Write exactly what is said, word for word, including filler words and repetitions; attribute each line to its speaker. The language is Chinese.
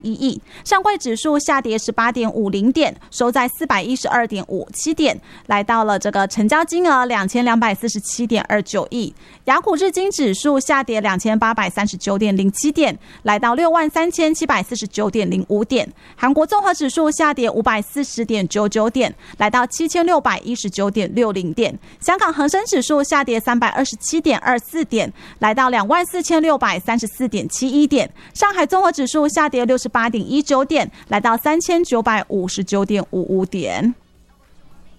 Speaker 1: 一亿，上柜指数下跌十八点五零点，收在四百一十二点五七点，来到了这个成交金额两千两百四十七点二九亿。雅股日经指数下跌两千八百三十九点零七点，来到六万三千七百四十九点零五点。韩国综合指数下跌五百四十点九九点，来到七千六百一十九点六零点。香港恒生指数下跌三百二十七点二四点，来到两万四千六百三十四点七一点。上海综合指数下跌六十八点一九点，来到三千九百五十九点五五点。